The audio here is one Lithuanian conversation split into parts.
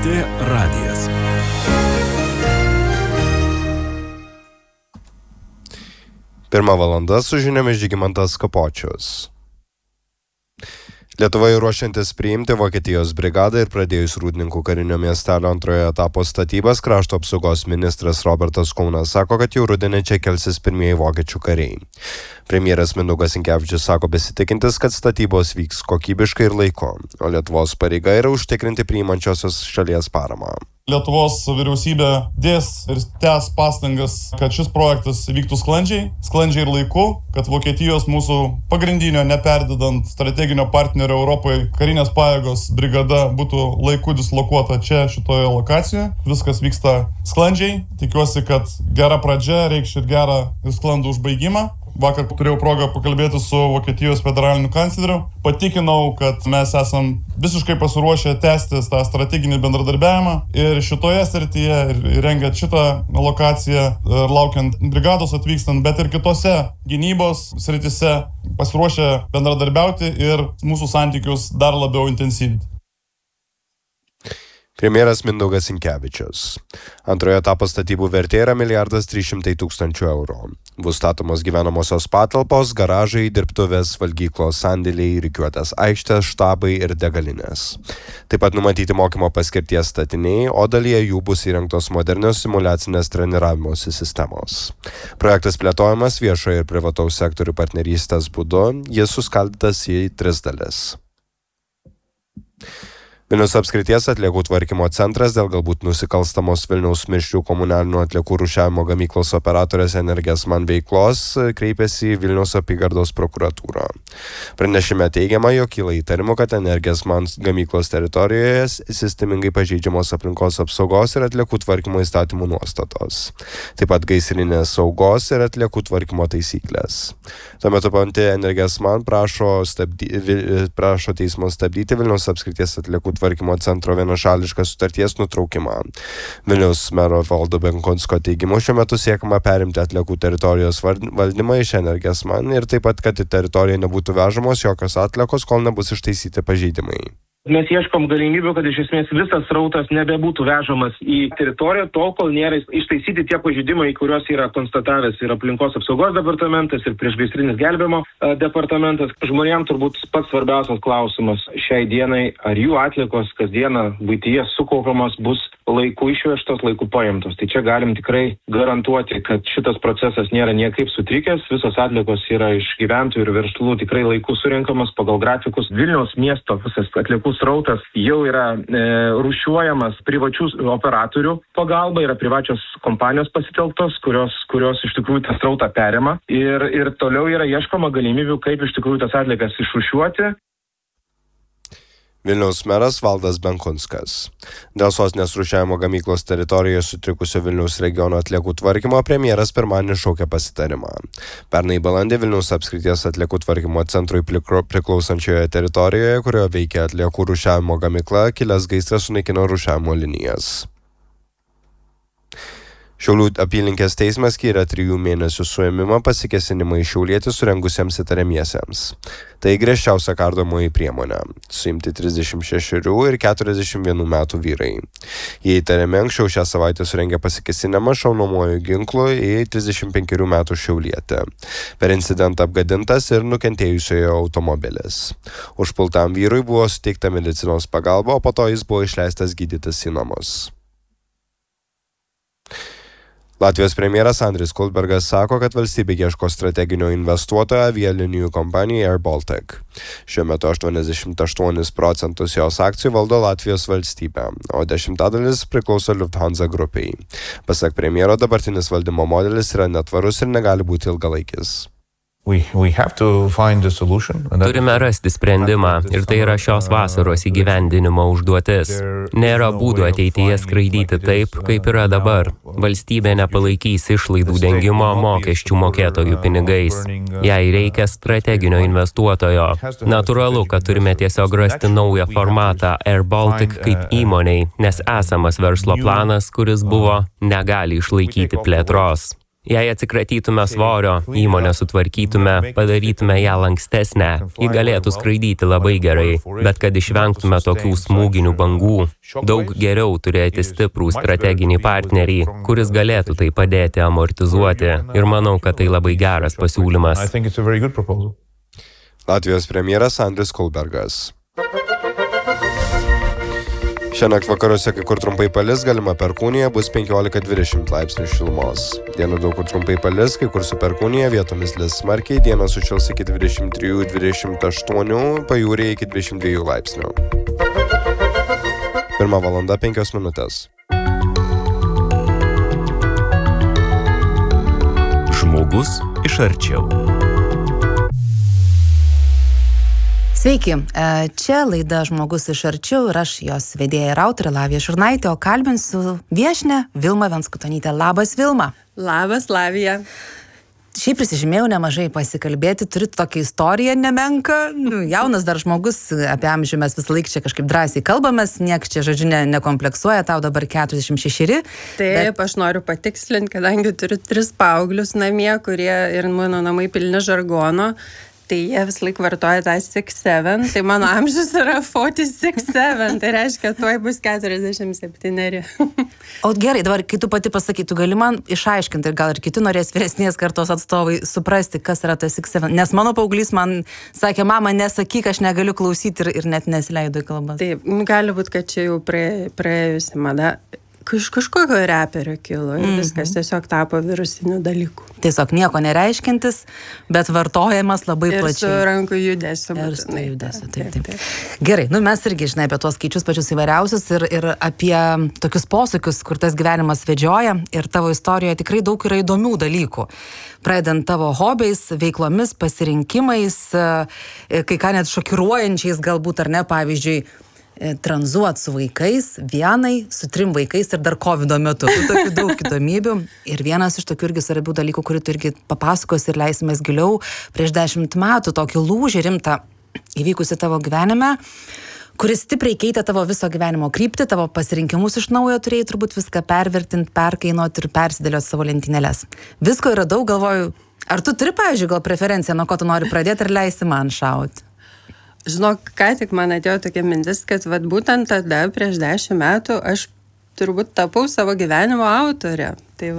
LRT radijas. Pirmą valandą su žiniomis Žygimantas Kapočius. Lietuvoje ruošiantis priimti Vokietijos brigadą ir pradėjus Rūdninkų karinio miestelio antrojo etapo statybas, krašto apsaugos ministras Robertas Kaunas sako, kad jau rudenį čia kelsis pirmieji vokiečių kariai. Premjeras Mindaugas Sinkevičius sako besitikintis, kad statybos vyks kokybiškai ir laiku, o Lietuvos pareiga yra užtikrinti priimančiosios šalies paramą. Lietuvos vyriausybė dės ir tęs pastangas, kad šis projektas vyktų sklandžiai ir laiku, kad Vokietijos mūsų pagrindinio neperdedant strateginio partnerio Europoje karinės pajėgos brigada būtų laiku dislokuota čia šitoje lokacijoje. Viskas vyksta sklandžiai. Tikiuosi, kad gera pradžia reikš ir gerą ir sklandų užbaigimą. Vakar turėjau progą pakalbėti su Vokietijos federaliniu kancleriu. Patikinau, kad mes esam visiškai pasiruošę tęsti tą strateginį bendradarbiavimą ir šitoje srityje, ir rengiant šitą lokaciją, ir laukiant brigados atvykstant, bet ir kitose gynybos srityse pasiruošę bendradarbiauti ir mūsų santykius dar labiau intensyvinti. Premjeras Mindaugas Sinkevičius. Antrojo etapo statybų vertė yra 1,3 milijardo eurų. Bus statomos gyvenamosios patalpos, garažai, dirbtuvės, valgyklos, sandėliai, rikiuotės aikštės, štabai ir degalinės. Taip pat numatyti mokymo paskirties statiniai, o dalyje jų bus įrengtos modernios simulacinės treniravimosi sistemos. Projektas plėtojamas viešojo ir privataus sektorių partnerystės būdu, jis suskaldytas į 3 dalis. Vilniaus apskrities atliekų tvarkymo centras dėl galbūt nusikalstamos Vilniaus mišrių komunalinių atliekų rūšiavimo gamyklos operatorės Energesman veiklos kreipėsi į Vilniaus apygardos prokuratūrą. Pranešime teigiama, jog kyla įtarimų, kad Energesman gamyklos teritorijoje sistemingai pažeidžiamos aplinkos apsaugos ir atliekų tvarkymo įstatymų nuostatos. Taip pat gaisrinės saugos ir atliekų tvarkymo taisyklės. Tuo metu pati Energesman prašo teismo stabdyti Vilniaus apskrities atliekų tvarkymo centro vienašališką sutarties nutraukimą. Vilniaus mero Valdo Benkunsko teigimu šiuo metu siekiama perimti atliekų teritorijos valdymą iš Energesman ir taip pat, kad į teritoriją nebūtų vežamos jokios atliekos, kol nebus ištaisyti pažeidimai. Mes ieškom galimybių, kad iš esmės visas srautas nebebūtų vežamas į teritoriją, tol kol nėra ištaisyti tie pažeidimai, kuriuos yra konstatavęs ir aplinkos apsaugos departamentas, ir priešgaisrinis gelbėjimo departamentas. Žmonėms turbūt pats svarbiausias klausimas šiai dienai, ar jų atliekos kasdieną buityje sukaupiamos bus laiku išvežtos, laiku paimtos. Tai čia galim tikrai garantuoti, kad šitas procesas nėra niekaip sutrikęs, visos atliekos yra iš gyventojų ir verslų tikrai laiku surenkamos pagal grafikus. Vilniaus miesto visas atliekų srautas jau yra rūšiuojamas privačių operatorių pagalba, yra privačios kompanijos pasitelktos, kurios iš tikrųjų tą srautą perima ir toliau yra ieškoma galimybių, kaip iš tikrųjų tas atliekas išrūšiuoti. Vilniaus meras Valdas Benkunskas. Dėl sostinės rūšiavimo gamyklos teritorijoje sutrikusio Vilniaus regiono atliekų tvarkymo premjeras pirmadienį šaukė pasitarimą. Pernai balandį Vilniaus apskrities atliekų tvarkymo centrui priklausančioje teritorijoje, kurioje veikia atliekų rūšiavimo gamykla, kilęs gaisras sunaikino rūšiavimo linijas. Šiaulių apylinkės teismas skyrė 3 mėnesių suėmimą pasikėsinimą į šiaulietį surengusiems įtariamiesiems. Tai griežčiausia kardomoji priemonė. Suimti 36 ir 41 metų vyrai. Jie įtariami anksčiau šią savaitę surengė pasikėsinimą šaunamuoju ginklu į 35 metų šiaulietį. Per incidentą apgadintas ir nukentėjusiojo automobilis. Užpultam vyrui buvo suteikta medicinos pagalba, o po to jis buvo išleistas gydytis į namus. Latvijos premjeras Andris Kulbergas sako, kad valstybė ieško strateginio investuotojo avialinijų kompanijai Air Baltic. Šiuo metu 88% jos akcijų valdo Latvijos valstybė, o 10% priklauso Lufthansa grupiai. Pasak premjero, dabartinis valdymo modelis yra netvarus ir negali būti ilgalaikis. Turime rasti sprendimą ir tai yra šios vasaros įgyvendinimo užduotis. Nėra būdų ateityje skraidyti taip, kaip yra dabar. Valstybė nepalaikys išlaidų dengimo mokesčių mokėtojų pinigais. Jai reikia strateginio investuotojo. Natūralu, kad turime tiesiog rasti naują formatą Air Baltic kaip įmoniai, nes esamas verslo planas, kuris buvo, negali išlaikyti plėtros. Jei atsikratytume svorio, įmonę sutvarkytume, padarytume ją lankstesnę, ji galėtų skraidyti labai gerai, bet kad išvengtume tokių smūginių bangų, daug geriau turėti stiprų strateginį partnerį, kuris galėtų tai padėti amortizuoti. Ir manau, kad tai labai geras pasiūlymas. Latvijos premjeras Andris Kulbergas. Šiandien vakaruose kai kur trumpai palis, galima perkūnija, bus 15-20 laipsnių šilumos. Dieną daug kur trumpai palis, kai kur su perkūnija, vietomis lis smarkiai, dieną sušils iki 23-28, pajūryje iki 22 laipsnių. 1 valanda 5 minutės. Žmogus iš arčiau. Sveiki, čia laida Žmogus iš arčiau ir aš jos vedėja ir autorė Lavija Šurnaitė, o kalbinsiu viešnią Vilmą Venskutonytę. Labas, Vilma. Labas, Lavija. Šiaip prisižymėjau nemažai pasikalbėti, turit tokią istoriją nemenką, jaunas dar žmogus, apie amžių mes visą laiką čia kažkaip drąsiai kalbamės, nieks čia, žodžiu, nekompleksuoja, tau dabar 46. Taip, aš noriu patikslinti, kadangi turiu 3 paauglius namie, kurie ir mano namai pilni žargono, tai jie vis laik vartoja tą 6-7, tai mano amžius yra 46-7, tai reiškia, tuoj bus 47. O gerai, dabar, kai tu pati pasakytų, gali man išaiškinti ir gal ir kiti norės vyresnės kartos atstovai suprasti, kas yra tas 6-7, nes mano paauglys man sakė, mama, nesakyk, aš negaliu klausyti ir net nesileido į kalbas. Taip, gali būti, kad čia jau praėjusi mada. Kažkokio reperio kilo ir viskas tiesiog tapo virusiniu dalyku. Tiesiog nieko nereiškintis, bet vartojamas labai plačiai. Ir su rankų judesiu. Ir su judesiu, taip. Gerai, mes irgi žinai apie tuos skaičius pačius įvairiausius ir apie tokius posūkius, kur tas gyvenimas vedžioja ir tavo istorijoje tikrai daug yra įdomių dalykų. Pradedant tavo hobiais, veiklomis, pasirinkimais, kai ką net šokiruojančiais galbūt ar ne, pavyzdžiui, tranzuot su vaikais, vienai, su 3 vaikais ir dar COVID metu. Tokių daug įdomybių. Ir vienas iš tokių irgi svarbių dalykų, kurį tu irgi papasakos ir leisimės giliau, prieš 10 metų tokį lūžį rimtą įvykusi tavo gyvenime, kuris stipriai keitė tavo viso gyvenimo kryptį, tavo pasirinkimus iš naujo turėjai turbūt viską pervertinti, perkainuoti ir persidėlioti savo lentynėles. Visko yra daug, galvoju, ar tu turi, pavyzdžiui, gal preferenciją, nuo ko tu nori pradėti ir leisi man šauti? Žinok, ką tik man atėjo tokia mintis, kad būtent tada, prieš 10 metų, aš turbūt tapau savo gyvenimo autorė.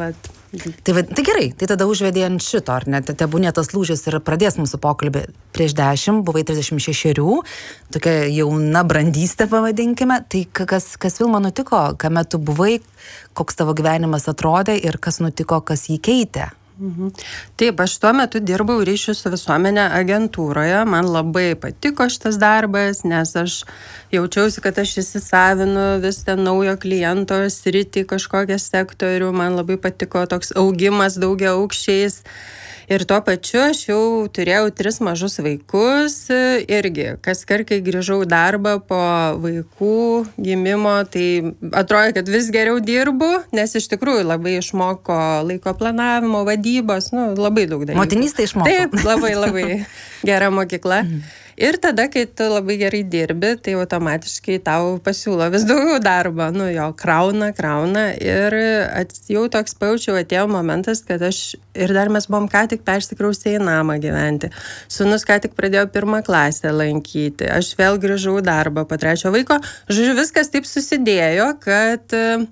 Tai gerai, tai tada užvedė ant šito, ar ne? Tebūnė tas lūžis ir pradės mūsų pokalbį. Prieš 10, buvai 36, tokia jauna brandystė, pavadinkime. Tai kas Vilma nutiko, kame tu buvai, koks tavo gyvenimas atrodė ir kas nutiko, kas jį keitė? Taip, aš tuo metu dirbau ryšių su visuomenė agentūroje, man labai patiko šitas darbas, nes aš jaučiausi, kad aš įsisavinu vis ten naujo kliento sritį, kažkokią sektorių, man labai patiko toks augimas daugia aukščiais. Ir tuo pačiu aš jau turėjau 3 mažus vaikus irgi. Kaskart, kai grįžau į darbą po vaikų gimimo, tai atrodė, kad vis geriau dirbu, nes iš tikrųjų labai išmoko laiko planavimo, vadybos, labai daug dalykų. Motinystė išmoko. Taip, labai gera mokykla. Ir tada, kai tu labai gerai dirbi, tai automatiškai tau pasiūlo vis daugiau darbo, krauna ir jau toks pajaučiau, atėjo momentas, kad ir dar mes buvom ką tik persikraustę į namą gyventi. Sūnus ką tik pradėjo 1 klasę lankyti, aš vėl grįžau į darbą po 3 vaiko. Žodžiu, viskas taip susidėjo, kad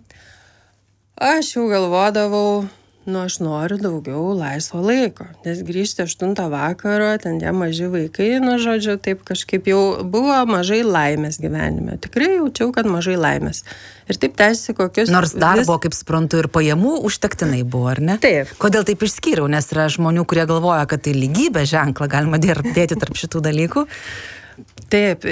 aš jau galvodavau, aš noriu daugiau laisvo laiko, nes grįžti 8 vakaro, ten tie maži vaikai, žodžiu, taip kažkaip jau buvo mažai laimės gyvenime. Tikrai jaučiau, kad mažai laimės. Ir taip tęsiasi kokius... Nors darbo, kaip suprantu, ir pajamų užtektinai buvo, ar ne? Taip. Kodėl taip išskyriau? Nes yra žmonių, kurie galvoja, kad tai lygybė ženklą galima dėti tarp šitų dalykų. Taip.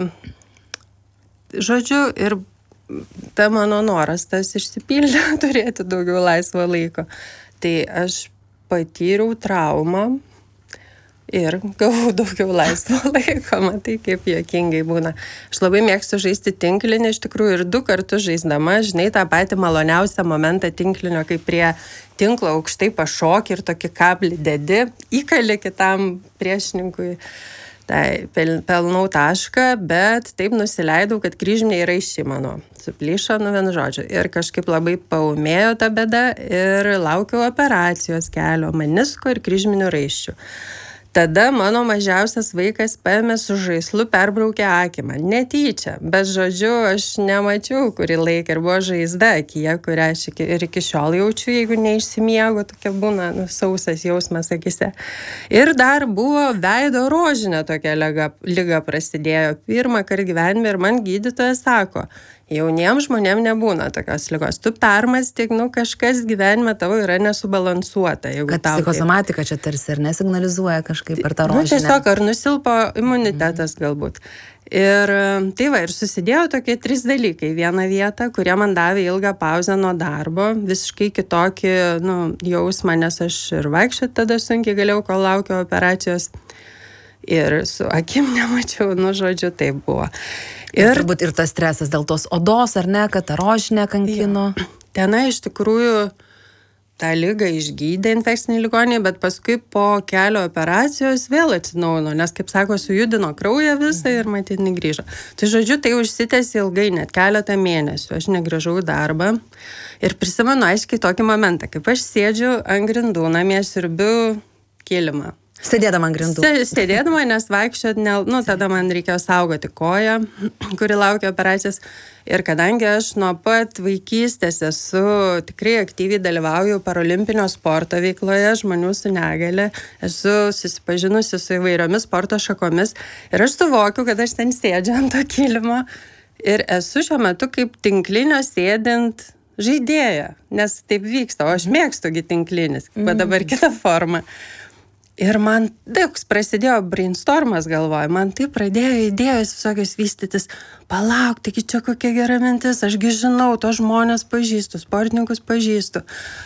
Žodžiu, ir ta mano noras tas išsipildė turėti daugiau laisvo laiko. Tai aš patyriau traumą ir gavau daugiau laisvo laiko, matai, kaip juokingai būna. Aš labai mėgstu žaisti tinklinį, iš tikrųjų, ir 2 kartus žaisdama, žinai, tą patį maloniausią momentą tinklinio, kai prie tinklo aukštai pašoki ir tokį kablį dedi, įkali kitam priešininkui. tai pelnau tašką, bet taip nusileidau, kad kryžminiai raiščiai mano suplyšo, vienu žodžiu. Ir kažkaip labai paūmėjo ta bėda ir laukiau operacijos kelio, menisko ir kryžminių raiščių. Tada mano mažiausias vaikas paėmė su žaislu, perbraukė akį man. Netyčia, bet žodžiu, aš nemačiau kurį laiką ir buvo žaizda akyje, kurią aš ir iki šiol jaučiu, jeigu neišsimiegu, tokia būna sausas jausmas akyse. Ir dar buvo veido rožinė tokia liga prasidėjo pirmą kartą gyvenime ir man gydytojas sako, jauniems žmonėms nebūna tokios ligos. Tu permąstyk, kažkas gyvenime tavo yra nesubalansuota. Kad psichosomatika čia tarsi ir nesignalizuoja kažkaip per tą rožinę. Tiesiog ar nusilpo imunitetas galbūt. Ir tai va, ir susidėjo tokie 3 dalykai. Vieną vietą, kurie man davė ilgą pauzę nuo darbo, visiškai kitokį jausmą, nes aš ir vaikščioti tada sunkiai galėjau, kol laukiau operacijos. Ir su akim nemačiau, žodžiu, tai buvo. Ir turbūt ir tas stresas dėl tos odos, ar ne, kad ta rožinė kankino. Tenai iš tikrųjų tą ligą išgydė infekciniai ligoniai, bet paskui po kelio operacijos vėl atsinaujino, nes, kaip sako, sujudino kraują visą ir matyt negrįžo. Tai žodžiu, tai užsitęsė ilgai, net keletą mėnesių. Aš negrįžau į darbą ir prisimenu aiškiai tokį momentą, kaip aš sėdžiu ant grindų, namie siurbiu kilimą. Sėdėdama ant grindų. Sėdėdama, nes vaikščiot, tada man reikėjo saugoti koją, kuri laukia operacijos. Ir kadangi aš nuo pat vaikystės esu tikrai aktyviai dalyvauju parolimpinio sporto veikloje, žmonių su negale, esu susipažinusi su įvairiomis sporto šakomis ir aš suvokiu, kad aš ten sėdžiu ant to kilimo ir esu šiuo metu kaip tinklinio sėdint žaidėja, nes taip vyksta, o aš mėgstu tinklinis, bet dabar kita forma. Ir man toks prasidėjo brainstormas galvoje, man tai pradėjo idėjos visokios vystytis, palauk, taigi čia kokia gera mintis, ašgi žinau, to žmonės pažįstu, sportininkus pažįstu,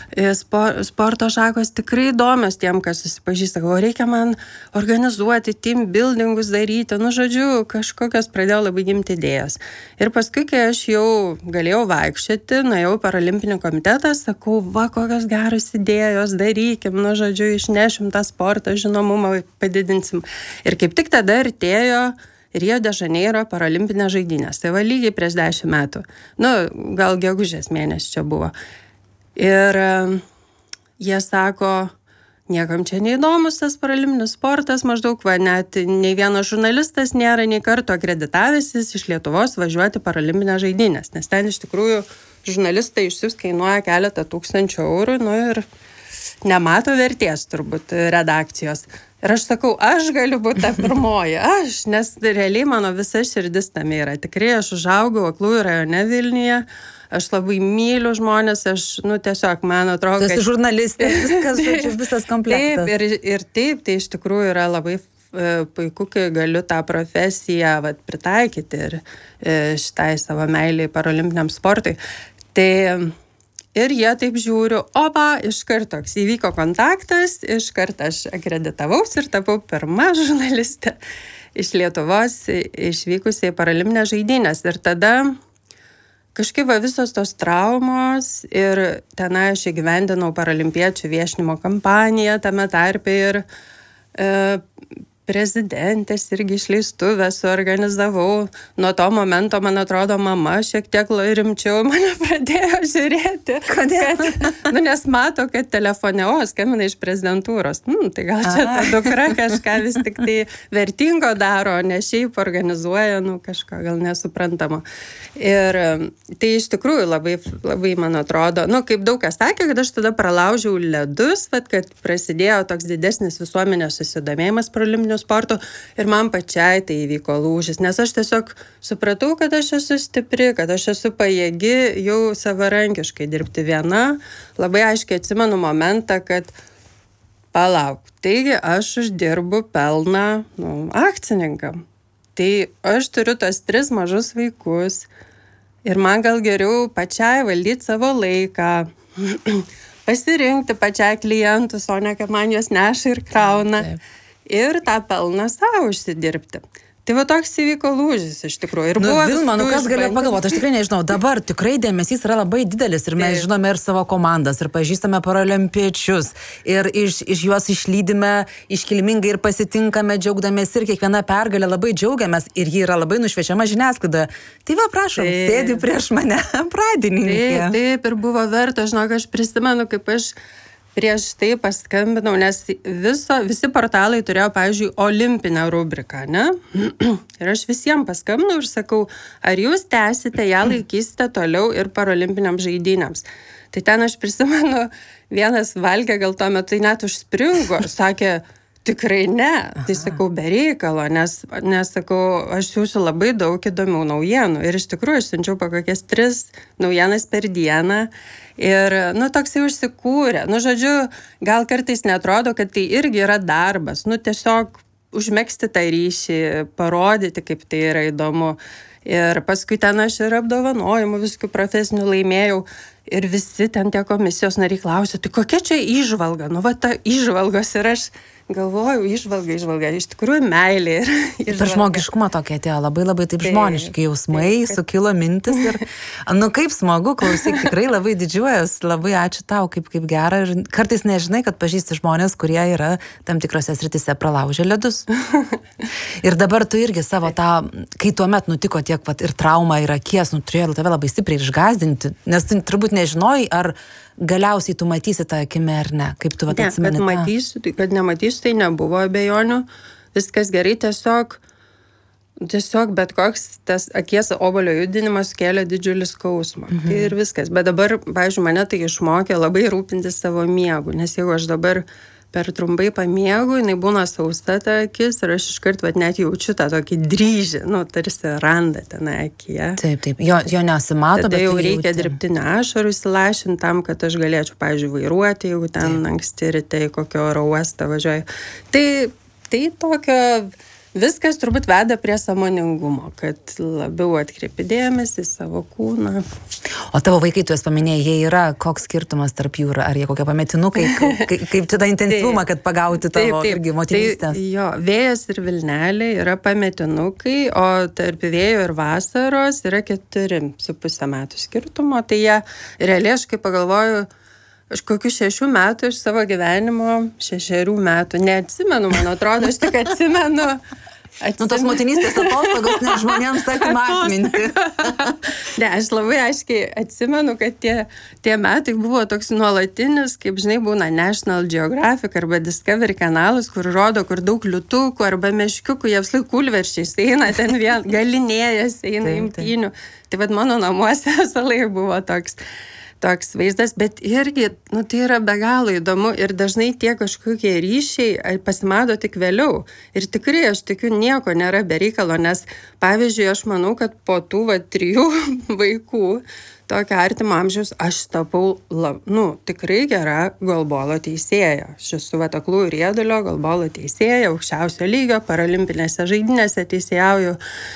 sporto šakos tikrai įdomios tiem, kas susipažįsta, o reikia man organizuoti, team buildingus daryti, žodžiu, kažkokios pradėjo labai gimti idėjos. Ir paskui, kai aš jau galėjau vaikščioti, nuėjau į parolimpinį komitetą, sakau, va, kokios geros idėjos, darykim, žodžiu, išnešim tą sportą, žinomumą padidinsim. Ir kaip tik tada artėjo Rio de Janeiro parolimpinės žaidynės. Tai va lygiai prieš 10 metų. Gal gegužės mėnesį čia buvo. Ir jie sako, niekam čia neįdomus tas parolimpinis sportas, maždaug net nei vienas žurnalistas nėra nei karto akreditavęsis iš Lietuvos važiuoti parolimpinės žaidynės. Nes ten iš tikrųjų žurnalistai išsiųs kainuoja keletą tūkstančių eurų, ir nemato vertės turbūt redakcijos. Ir aš sakau, aš galiu būti ta pirmoji, nes realiai mano visa širdis tame yra. Tikrai aš užaugau Aklųjų rajone Vilniuje, aš labai myliu žmonės, aš, tiesiog, man atrodo, kad... Tu esi žurnalistė, viskas, visas komplektas. Taip, ir taip, tai iš tikrųjų yra labai puiku, kai galiu tą profesiją pritaikyti ir šitai savo meiliai parolimpiniam sportui. Tai... Ir jie taip žiūriu, iškart toks įvyko kontaktas, iškart aš akreditavausi ir tapau pirma žurnalistė iš Lietuvos išvykusiai parolimpinės žaidynės. Ir tada kažkaip visos tos traumos ir tenai aš įgyvendinau parolimpiečių viešinimo kampaniją tame tarpe ir prezidentės irgi išleistuvę suorganizavau. Nuo to momento, man atrodo, mama šiek tiek rimčiau mane pradėjo žiūrėti. Kodėl? Nes mato, kad telefone, skambina iš prezidentūros. Tai gal čia ta dukra kažką vis tik tai vertingo daro, ne šiaip organizuoja, kažką gal nesuprantamo. Ir tai iš tikrųjų labai, labai man atrodo, kaip daug kas sakė, kad aš tada pralaužiau ledus, kad prasidėjo toks didesnis visuomenės susidomėjimas parolimpiniu sportu ir man pačiai tai įvyko lūžis, nes aš tiesiog supratau, kad aš esu stipri, kad aš esu pajėgi jau savarankiškai dirbti viena. Labai aiškiai atsimenu momentą, kad palauk, taigi aš uždirbu pelną akcininkam. Tai aš turiu tos 3 mažus vaikus ir man gal geriau pačiai valdyti savo laiką, pasirinkti pačiai klientus, o ne kad man juos neša ir krauna. Ir tą pelną savo užsidirbti. Tai va toks įvyko lūžis iš tikrųjų. Ir Vilma, kas galėjo pagalvoti, aš tikrai nežinau, dabar tikrai dėmesys yra labai didelis ir mes žinome ir savo komandas, ir pažįstame paralimpiečius, ir iš juos išlydime iškilmingai ir pasitinkame, džiaugdamės ir kiekviena pergalė labai džiaugiamės ir ji yra labai nušviečiama žiniasklaidoje. Tai va, prašom, sėdi prieš mane, pradininkė. Taip, ir buvo verta, žinok, aš prisimenu, kaip aš prieš tai paskambinau, nes visi portalai turėjo, pavyzdžiui, olimpinę rubriką, ne? Ir aš visiems paskambinau ir sakau, ar jūs tęsite, ją laikysite toliau ir parolimpiniams žaidynėms. Tai ten aš prisimenu, vienas valgė gal tuo metu net užspringo ir sakė, tikrai ne. Tai sakau, be reikalo, nes sakau, aš siūsiu labai daug įdomių naujienų. Ir iš tikrųjų, aš siunčiau po kokias 3 naujienas per dieną. Ir, toksai užsikūrė. Žodžiu, gal kartais netrodo, kad tai irgi yra darbas. Tiesiog užmegzti tą ryšį, parodyti, kaip tai yra įdomu. Ir paskui ten aš ir apdovanojimų viskų profesinių laimėjau. Ir visi ten tie komisijos nariai klausė, tai kokia čia įžvalga? Va ta įžvalgos ir aš galvoju, įžvalga, iš tikrųjų meilė. Per žmogiškumą tokia atėjo, labai taip žmoniški jausmai, sukilo mintis ir, kaip smagu, klausyk, tikrai labai didžiuojas, labai ačiū tau, kaip gera ir kartais nežinai, kad pažįsti žmonės, kurie yra tam tikrose sritise pralaužę ledus. Ir dabar tu irgi savo tą, kai tuomet nutiko tiek ir trauma, ir akies, turėjo tave labai stipriai išgąsdinti, nes tu turbūt nežinojai, ar galiausiai tu matysi tą akimę ar ne, kaip tu atsimeni. Kad nematysiu, tai nebuvo abejonių, viskas gerai, tiesiog bet koks tas akies obuolio judinimas kėlė didžiulį skausmą. Tai ir viskas, bet dabar, pavyzdžiui, mane tai išmokė labai rūpintis savo miegu, nes jeigu aš dabar per trumpai pamiegu, jinai būna sausa ta akis ir aš iškart net jaučiu tą tokį dryžį, tarsi randa ten akyje. Taip, jo nesimato, bet jau reikia dirbtinio ašarų įsilašinti tam, kad aš galėčiau, pavyzdžiui, vairuoti, jeigu ten anksti ryte į kokio oro uostą važiuoju. Tai tokio viskas turbūt veda prie sąmoningumo, kad labiau atkreipi dėmesį į savo kūną. O tavo vaikai, tu jas paminėjai, jie yra, koks skirtumas tarp jų, ar jie kokie pametinukai, kaip čia tą intensyvumą, kad pagauti tavo irgi motinystės? Jo, vėjas ir vilnelė yra pametinukai, o tarp vėjo ir vasaros yra 4,5 metų skirtumo. Tai jie realiai, aš kaip pagalvoju, aš kokių 6 metų iš savo gyvenimo, 6 metų, neatsimenu, man atrodo, aš tik atsimenu. Tos motinystės atostogos, nes žmonėms atima atminti. Ne, aš labai aiškiai atsimenu, kad tie metai buvo toks nuolatinis, kaip žinai, būna National Geographic arba Discovery kanalas, kur rodo, kur daug liutukų arba meškiukų, jie visai kulverčiais eina, ten galinėjas eina imtynių. Tai mano namuose visai buvo toks vaizdas, bet irgi, tai yra be galo įdomu ir dažnai tie kažkokie ryšiai pasimato tik vėliau. Ir tikrai, aš tikiu, nieko nėra be reikalo, nes, pavyzdžiui, aš manau, kad po tų 3 vaikų, tokio artimo amžiaus, aš tapau, tikrai gera golbolo teisėja. Aš esu Aklųjų riedulio golbolo teisėja, aukščiausio lygio, paralimpinėse žaidynėse teisėjauju.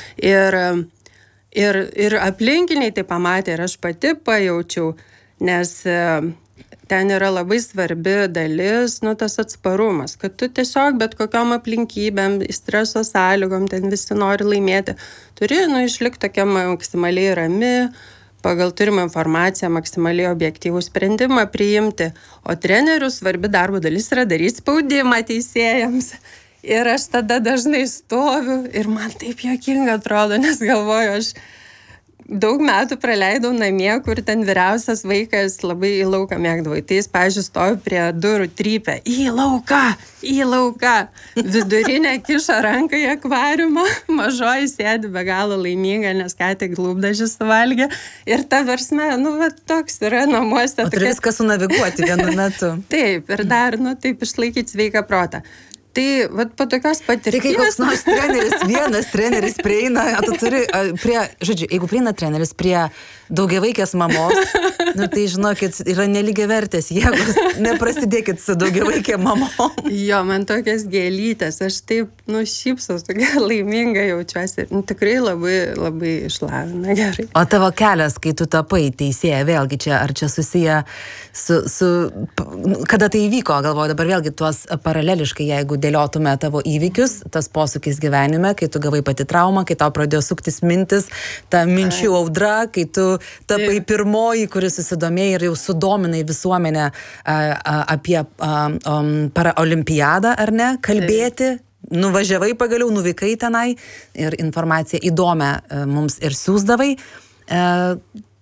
Ir aplinkiniai tai pamatė ir aš pati pajaučiau, nes ten yra labai svarbi dalis, tas atsparumas, kad tu tiesiog bet kokiom aplinkybėm, streso sąlygom, ten visi nori laimėti, turi išlikti tokia maksimaliai rami, pagal turimą informaciją maksimaliai objektyvų sprendimą priimti, o trenerių svarbi darbo dalis yra daryti spaudimą teisėjams. Ir aš tada dažnai stoviu ir man taip juokinga atrodo, nes galvoju, aš daug metų praleidau namie, kur ten vyriausias vaikas labai į lauką mėgdavo. Tai jis, pavyzdžiui, stovi prie durų trypia. Į lauką. Vidurinė kiša ranką į akvariumą. Mažoji sėdi be galo laiminga, nes ką tik lūpdažį suvalgė. Ir ta versme, toks yra namuose. O turi viską sunaviguoti vienu metu. Taip, ir dar, taip išlaikyti sveiką protą. Tai, po tokios patirties... Tai kai koks nors vienas treneris prieina, tu turi jeigu prieina treneris prie daugiavaikės mamos, tai žinokit, yra nelygiavertės jėgos, neprasidėkit su daugiavaikė mamom. Jo, man tokias gėlytės, aš taip, šypsos, tokia laiminga jaučiuosi. Tikrai labai, labai išlavina gerai. O tavo kelias, kai tu tapai teisėja, vėlgi čia, ar čia susiję su kada tai įvyko, galvoju, dabar vėlgi tuos paraleliškai, jeigu dėliotume tavo įvykius, tas posūkis gyvenime, kai tu gavai pati traumą, kai tau pradėjo suktis mintis, ta minčių audra, kai tu tapai pirmoji, kuris susidomėjai ir jau sudominai visuomenę apie paraolimpiadą, ar ne, kalbėti. Nuvažiavai pagaliau, nuvykai tenai ir informaciją įdomią mums ir siųsdavai.